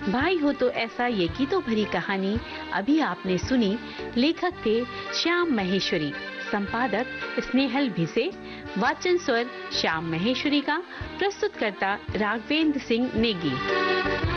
भाई हो तो ऐसा ये गीतों भरी कहानी अभी आपने सुनी। लेखक थे श्याम महेश्वरी, संपादक स्नेहल भिसे, वाचन स्वर श्याम महेश्वरी का, प्रस्तुतकर्ता राघवेंद्र सिंह नेगी।